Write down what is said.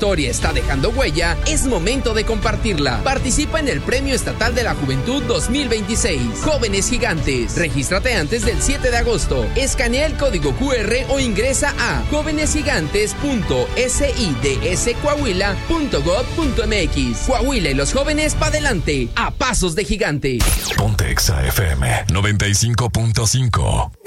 historia está dejando huella, es momento de compartirla. Participa en el Premio Estatal de la Juventud 2026. Jóvenes Gigantes. Regístrate antes del 7 de agosto. Escanea el código QR o ingresa a jovenesgigantes.sidscoahuila.gov.mx. Coahuila y los jóvenes para adelante, a pasos de gigante. Ponte Exa FM 95.5.